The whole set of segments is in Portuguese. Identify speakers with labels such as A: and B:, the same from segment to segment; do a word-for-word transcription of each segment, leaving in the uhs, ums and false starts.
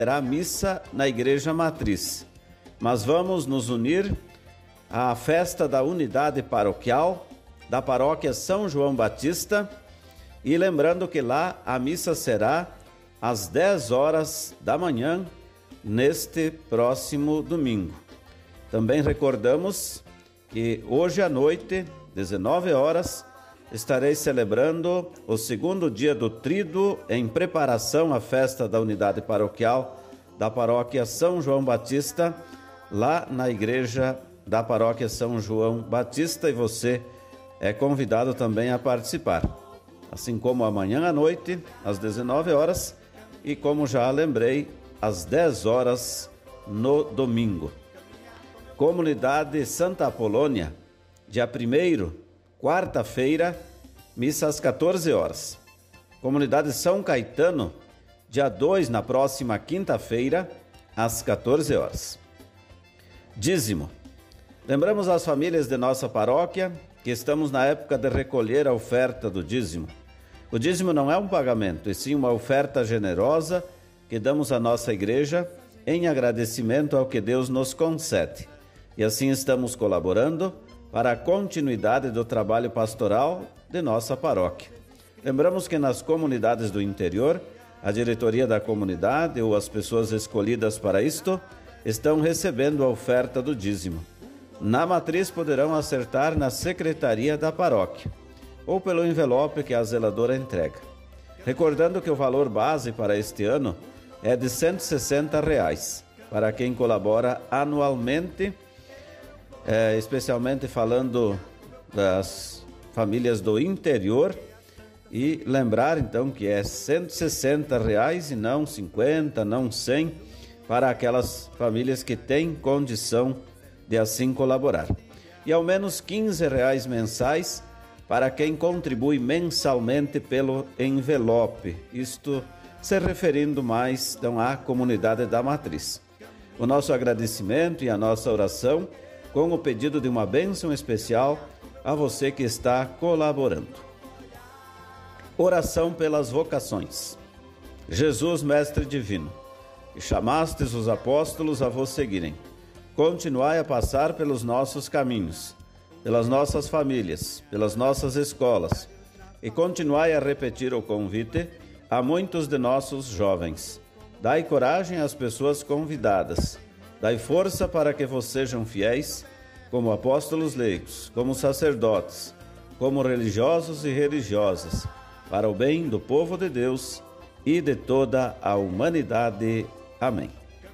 A: será a missa na Igreja Matriz. Mas vamos nos unir à festa da unidade paroquial da paróquia São João Batista, e lembrando que lá a missa será às dez horas da manhã, neste próximo domingo. Também recordamos que hoje à noite, dezenove horas, estarei celebrando o segundo dia do Tríduo em preparação à festa da unidade paroquial da paróquia São João Batista, lá na igreja da paróquia São João Batista, e você é convidado também a participar. Assim como amanhã à noite, às dezenove horas, e como já lembrei, às dez horas no domingo. Comunidade Santa Apolônia, dia primeiro, quarta-feira, missa às quatorze horas. Comunidade São Caetano, dia dois, na próxima quinta-feira, às quatorze horas. Dízimo. Lembramos as famílias de nossa paróquia que estamos na época de recolher a oferta do dízimo. O dízimo não é um pagamento, e sim uma oferta generosa que damos à nossa igreja em agradecimento ao que Deus nos concede. E assim estamos colaborando para a continuidade do trabalho pastoral de nossa paróquia. Lembramos que nas comunidades do interior, a diretoria da comunidade ou as pessoas escolhidas para isto estão recebendo a oferta do dízimo. Na matriz poderão acertar na secretaria da paróquia ou pelo envelope que a zeladora entrega. Recordando que o valor base para este ano é de cento e sessenta reais para quem colabora anualmente, é, especialmente falando das famílias do interior, e lembrar então que é cento e sessenta reais e não cinquenta, não cem, para aquelas famílias que têm condição de assim colaborar. E ao menos quinze reais mensais para quem contribui mensalmente pelo envelope, isto se referindo mais então à comunidade da matriz. O nosso agradecimento e a nossa oração com o pedido de uma bênção especial a você que está colaborando. Oração pelas vocações. Jesus, Mestre Divino, que chamastes os apóstolos a vos seguirem, continuai a passar pelos nossos caminhos, pelas nossas famílias, pelas nossas escolas, e continuai a repetir o convite a muitos de nossos jovens. Dai coragem às pessoas convidadas, dai força para que vos sejam fiéis, como apóstolos leigos, como sacerdotes, como religiosos e religiosas, para o bem do povo de Deus e de toda a humanidade. Amém.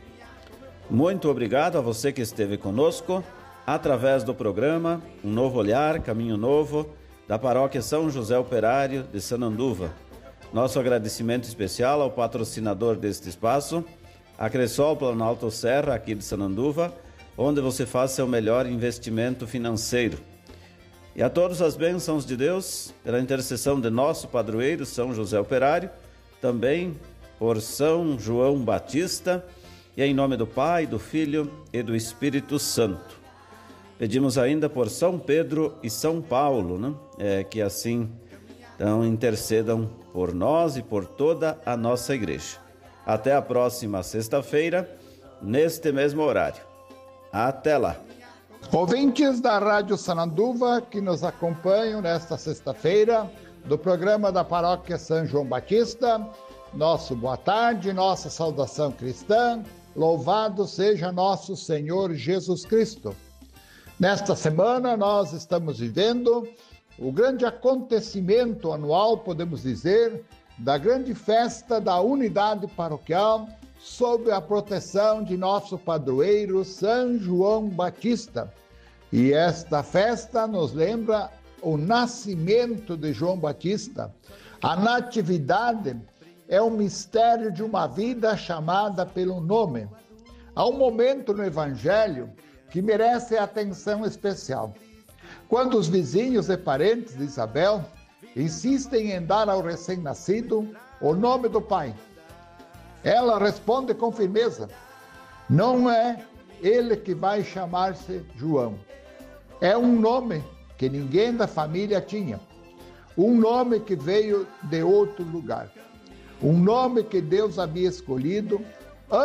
A: Muito obrigado a você que esteve conosco através do programa Um Novo Olhar, Caminho Novo, da Paróquia São José Operário de Sananduva. Nosso agradecimento especial ao patrocinador deste espaço, a Cressol Planalto Serra, aqui de Sananduva, onde você faz seu melhor investimento financeiro. E a todas as bênçãos de Deus, pela intercessão de nosso padroeiro São José Operário, também por São João Batista, e em nome do Pai, do Filho e do Espírito Santo. Pedimos ainda por São Pedro e São Paulo, né? É, que assim então intercedam por nós e por toda a nossa igreja. Até a próxima sexta-feira, neste mesmo horário. Até lá.
B: Ouvintes da Rádio Sananduva que nos acompanham nesta sexta-feira do programa da Paróquia São João Batista, nosso boa tarde, nossa saudação cristã, louvado seja nosso Senhor Jesus Cristo. Nesta semana nós estamos vivendo o grande acontecimento anual, podemos dizer, da grande festa da unidade paroquial sob a proteção de nosso padroeiro São João Batista. E esta festa nos lembra o nascimento de João Batista. A natividade é um mistério de uma vida chamada pelo nome. Há um momento no Evangelho que merece atenção especial. Quando os vizinhos e parentes de Isabel insistem em dar ao recém-nascido o nome do pai, ela responde com firmeza: não é ele que vai chamar-se João. É um nome que ninguém da família tinha. Um nome que veio de outro lugar. Um nome que Deus havia escolhido